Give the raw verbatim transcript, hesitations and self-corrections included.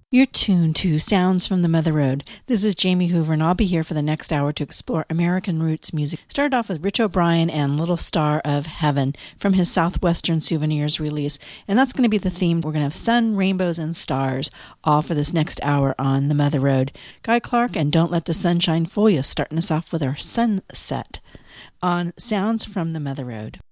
You're tuned to Sounds from the Mother Road. This is Jamie Hoover, and I'll be here for the next hour to explore American roots music. Started off with Rich O'Brien and Little Star of Heaven from his Southwestern Souvenirs release. And that's going to be the theme. We're going to have sun, rainbows, and stars all for this next hour on the Mother Road. Guy Clark and Don't Let the Sunshine Fool You, starting us off with our Sunset on Sounds from the Mother Road.